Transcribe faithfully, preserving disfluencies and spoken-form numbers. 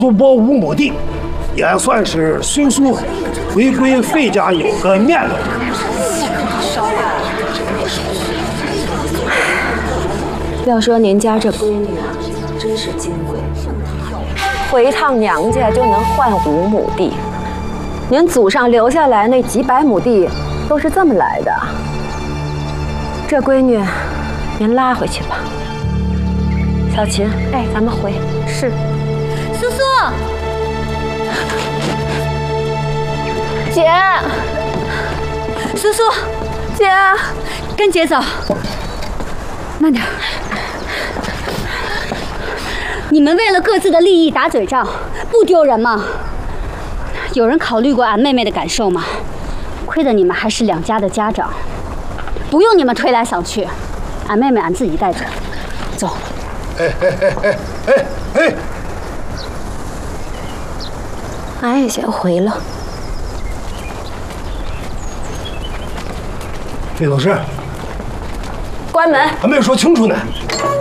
苏泊五亩地，也算是孙叔回归费家有个面子。 要说您家这闺女啊，真是金贵，回一趟娘家就能换五亩地。您祖上留下来那几百亩地都是这么来的。这闺女，您拉回去吧。小琴，哎，咱们回。是。 苏苏， 姐， 苏苏， 姐， 跟姐走，慢点。你们为了各自的利益打嘴仗，不丢人吗？有人考虑过俺妹妹的感受吗？亏得你们还是两家的家长，不用你们推来搡去，俺妹妹俺自己带走。走。 哎哎哎哎哎哎！ 俺也先回了。 费老师， 关门。 还没有说清楚呢。